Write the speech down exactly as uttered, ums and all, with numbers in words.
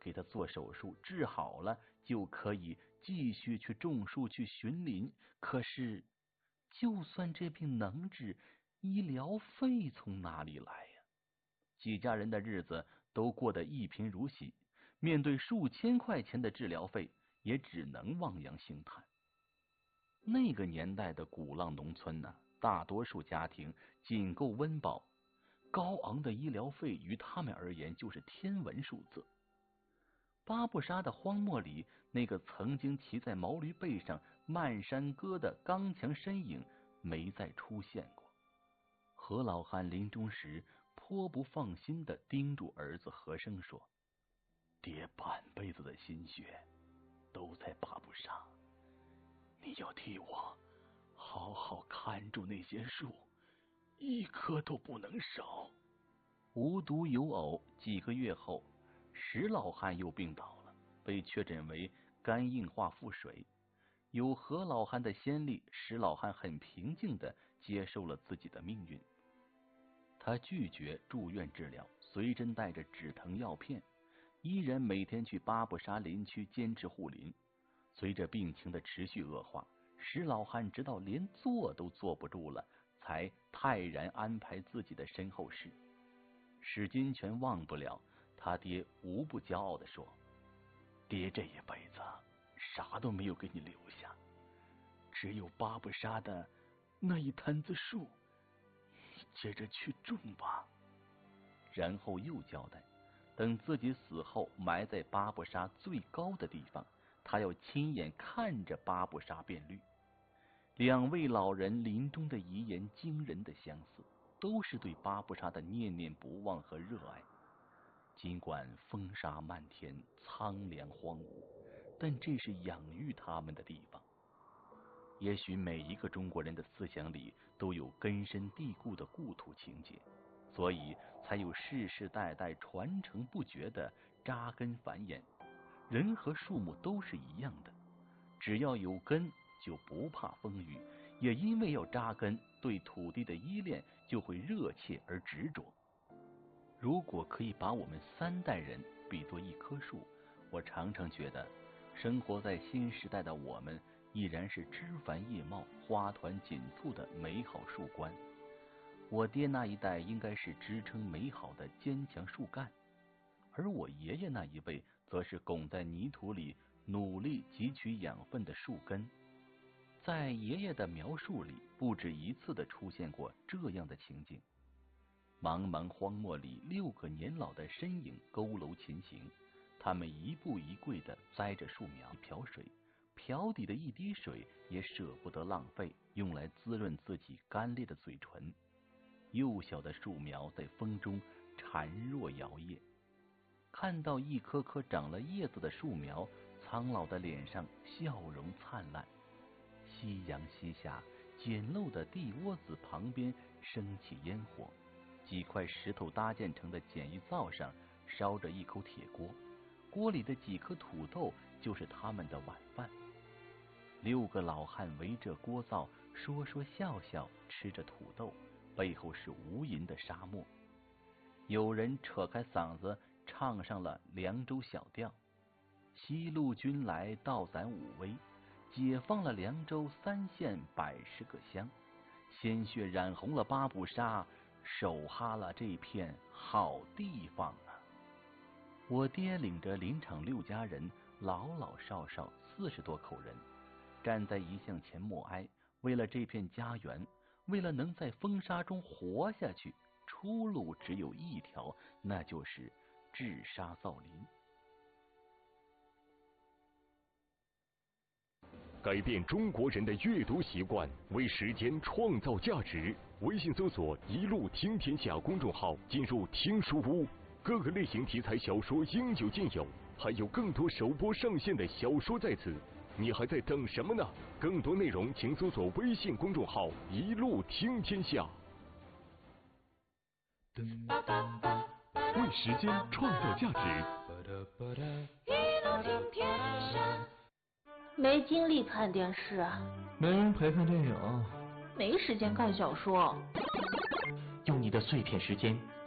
给他做手术，治好了就可以继续去种树去寻林。可是就算这病能治，医疗费从哪里来呀？几家人的日子都过得一贫如洗，面对数千块钱的治疗费，也只能望洋兴叹。那个年代的鼓浪农村呢、啊，大多数家庭仅够温饱，高昂的医疗费于他们而言就是天文数字。巴布沙的荒漠里，那个曾经骑在毛驴背上漫山歌的刚强身影没再出现过。何老汉临终时颇不放心地叮嘱儿子和生说：“爹半辈子的心血都在巴布沙，你要替我好好看住那些树，一棵都不能少。”无独有偶，几个月后，石老汉又病倒了，被确诊为肝硬化腹水。有何老汉的先例，石老汉很平静地接受了自己的命运。他拒绝住院治疗，随身带着止疼药片，依然每天去巴布沙林区坚持护林。随着病情的持续恶化，石老汉直到连坐都坐不住了，才泰然安排自己的身后事。史金全忘不了他爹无不骄傲地说：“爹这一辈子啥都没有给你留下，只有巴布沙的那一摊子树，你接着去种吧。”然后又交代，等自己死后埋在巴布沙最高的地方，他要亲眼看着巴布沙变绿。两位老人临终的遗言惊人的相似，都是对巴布沙的念念不忘和热爱。尽管风沙漫天，苍凉荒芜，但这是养育他们的地方。也许每一个中国人的思想里都有根深蒂固的故土情结，所以才有世世代代传承不绝的扎根繁衍。人和树木都是一样的，只要有根就不怕风雨，也因为要扎根，对土地的依恋就会热切而执着。如果可以把我们三代人比作一棵树，我常常觉得生活在新时代的我们依然是枝繁叶茂、花团锦簇的美好树冠。我爹那一代应该是支撑美好的坚强树干，而我爷爷那一辈则是拱在泥土里努力汲取养分的树根。在爷爷的描述里，不止一次的出现过这样的情景。茫茫荒漠里，六个年老的身影佝偻前行，他们一步一跪地栽着树苗，瓢水，瓢底的一滴水也舍不得浪费，用来滋润自己干裂的嘴唇。幼小的树苗在风中孱弱摇曳，看到一棵棵长了叶子的树苗，苍老的脸上笑容灿烂。夕阳西下，简陋的地窝子旁边升起烟火，几块石头搭建成的简易灶上烧着一口铁锅，锅里的几颗土豆就是他们的晚饭。六个老汉围着锅灶说说笑笑，吃着土豆，背后是无垠的沙漠。有人扯开嗓子唱上了凉州小调：西路军来到咱武威，解放了凉州三县百十个乡，鲜血染红了巴布沙，手哈了这片好地方啊！我爹领着林场六家人，老老少少四十多口人，站在遗像前默哀，为了这片家园，为了能在风沙中活下去，出路只有一条，那就是治沙造林。 改变中国人的阅读习惯，为时间创造价值。微信搜索“一路听天下”公众号，进入听书屋，各个类型题材小说应有尽有，还有更多首播上线的小说在此，你还在等什么呢？更多内容请搜索微信公众号“一路听天下”。为时间创造价值。 一路听天下。没精力看电视， 没人陪看电影， 没时间看小说， 用你的碎片时间